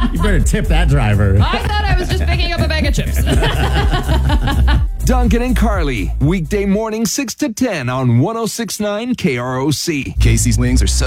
You better tip that driver. I thought I was just picking up a bag of chips. Duncan and Carly, weekday morning 6 to 10 on 106.9 KROC. Casey's Wings are so